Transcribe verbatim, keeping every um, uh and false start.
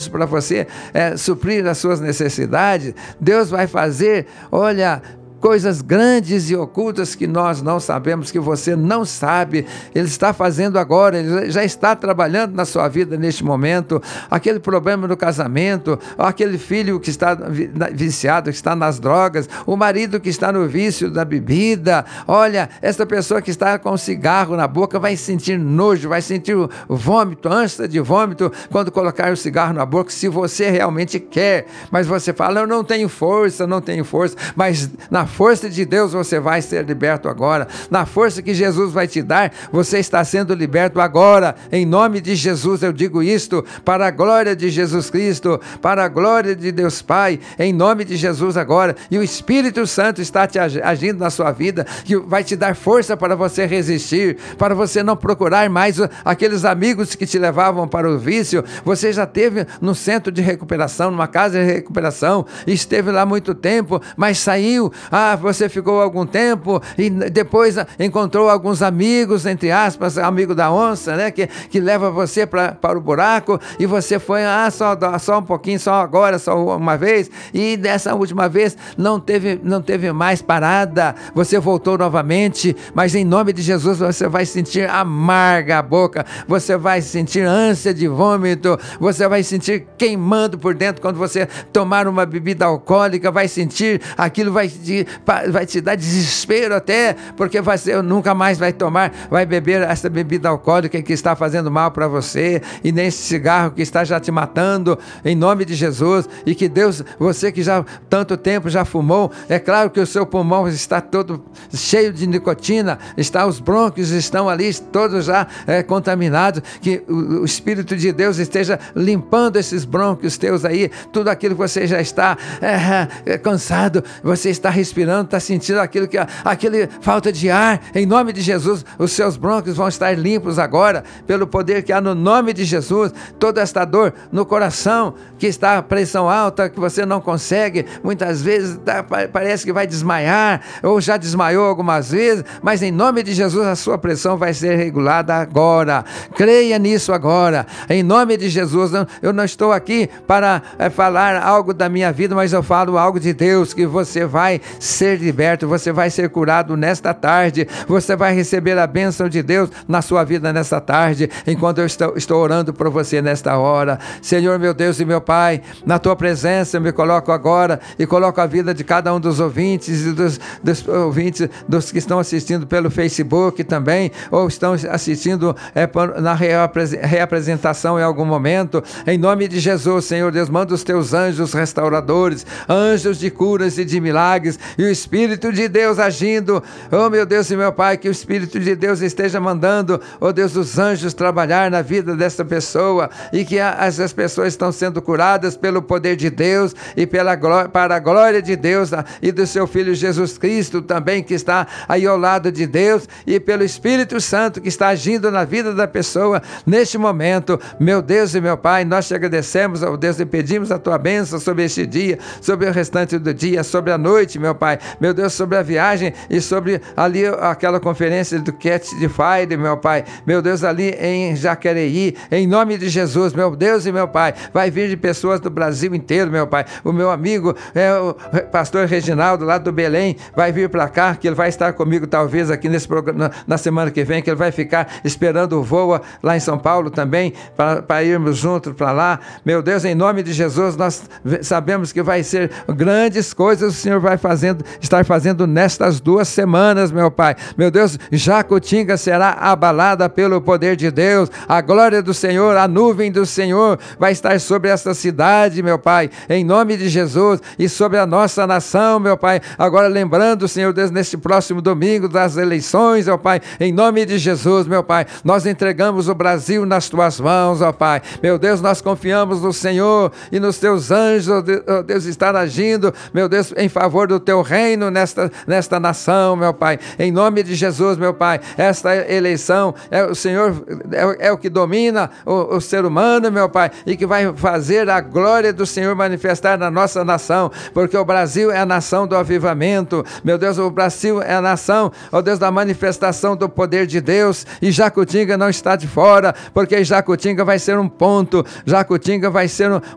recursos para você é, suprir as suas necessidades. Deus vai fazer, olha, coisas grandes e ocultas que nós não sabemos, que você não sabe. Ele está fazendo agora, ele já está trabalhando na sua vida neste momento. Aquele problema no casamento, aquele filho que está viciado, que está nas drogas, o marido que está no vício da bebida. Olha, essa pessoa que está com cigarro na boca vai sentir nojo, vai sentir vômito, ânsia de vômito quando colocar o cigarro na boca, se você realmente quer. Mas você fala, eu não tenho força, não tenho força, mas na força de Deus você vai ser liberto agora. Na força que Jesus vai te dar, você está sendo liberto agora. Em nome de Jesus eu digo isto, para a glória de Jesus Cristo, para a glória de Deus Pai, em nome de Jesus agora. E o Espírito Santo está te agindo na sua vida, que vai te dar força para você resistir, para você não procurar mais aqueles amigos que te levavam para o vício. Você já esteve no centro de recuperação, numa casa de recuperação, esteve lá muito tempo, mas saiu. Ah, você ficou algum tempo e depois encontrou alguns amigos, entre aspas, amigo da onça, né? Que, que leva você pra, para o buraco, e você foi, ah, só, só um pouquinho, só agora, só uma vez, e dessa última vez não teve, não teve mais parada, você voltou novamente, mas em nome de Jesus você vai sentir amarga a boca, você vai sentir ânsia de vômito, você vai sentir queimando por dentro quando você tomar uma bebida alcoólica, vai sentir, aquilo vai te vai te dar desespero até, porque você nunca mais vai tomar, vai beber essa bebida alcoólica que está fazendo mal para você, e nem esse cigarro que está já te matando, em nome de Jesus. E que Deus, você que já tanto tempo já fumou, é claro que o seu pulmão está todo cheio de nicotina, está, os brônquios estão ali todos já é, contaminados, que o, o Espírito de Deus esteja limpando esses brônquios teus aí, tudo aquilo que você já está é, é, cansado, você está respirando, está sentindo aquilo que, aquele falta de ar, em nome de Jesus, os seus brônquios vão estar limpos agora, pelo poder que há no nome de Jesus. Toda esta dor no coração, que está a pressão alta, que você não consegue, muitas vezes tá, parece que vai desmaiar, ou já desmaiou algumas vezes, mas em nome de Jesus a sua pressão vai ser regulada agora. Creia nisso agora, em nome de Jesus. Eu não estou aqui para é, falar algo da minha vida, mas eu falo algo de Deus, que você vai ser liberto, você vai ser curado nesta tarde, você vai receber a bênção de Deus na sua vida nesta tarde, enquanto eu estou, estou orando por você nesta hora. Senhor, meu Deus e meu Pai, na tua presença eu me coloco agora e coloco a vida de cada um dos ouvintes e dos, dos ouvintes, dos que estão assistindo pelo Facebook também, ou estão assistindo é, na reapresentação em algum momento. Em nome de Jesus, Senhor Deus, manda os teus anjos restauradores, anjos de curas e de milagres, e o Espírito de Deus agindo. Oh meu Deus e meu Pai, que o Espírito de Deus esteja mandando, oh Deus, os anjos trabalhar na vida desta pessoa, e que essas pessoas estão sendo curadas pelo poder de Deus e pela glória, para a glória de Deus e do seu Filho Jesus Cristo também, que está aí ao lado de Deus, e pelo Espírito Santo que está agindo na vida da pessoa neste momento. Meu Deus e meu Pai, nós te agradecemos, oh Deus, e pedimos a tua bênção sobre este dia, sobre o restante do dia, sobre a noite, meu Pai, meu Deus, sobre a viagem e sobre ali aquela conferência do Catch the Fire, meu Pai, meu Deus, ali em Jacareí, em nome de Jesus, meu Deus e meu Pai, vai vir de pessoas do Brasil inteiro, meu Pai. O meu amigo, é, o pastor Reginaldo, lá do Belém, vai vir para cá, que ele vai estar comigo talvez aqui nesse programa, na semana que vem, que ele vai ficar esperando o voo lá em São Paulo também, para irmos juntos para lá. Meu Deus, em nome de Jesus, nós sabemos que vai ser grandes coisas, o Senhor vai fazendo, estar fazendo nestas duas semanas, meu Pai. Meu Deus, Jacutinga será abalada pelo poder de Deus, a glória do Senhor, a nuvem do Senhor vai estar sobre esta cidade, meu Pai, em nome de Jesus, e sobre a nossa nação, meu Pai. Agora lembrando, Senhor Deus, neste próximo domingo das eleições, meu Pai, em nome de Jesus, meu Pai, nós entregamos o Brasil nas tuas mãos, ó Pai. Meu Deus, nós confiamos no Senhor e nos teus anjos, ó Deus, ó Deus, estar agindo, meu Deus, em favor do teu reino nesta, nesta nação, meu Pai, em nome de Jesus, meu Pai. Esta eleição é o Senhor, é, é o que domina o, o ser humano, meu Pai, e que vai fazer a glória do Senhor manifestar na nossa nação, porque o Brasil é a nação do avivamento, meu Deus, o Brasil é a nação, ó Deus, da manifestação do poder de Deus, e Jacutinga não está de fora, porque Jacutinga vai ser um ponto, Jacutinga vai ser um,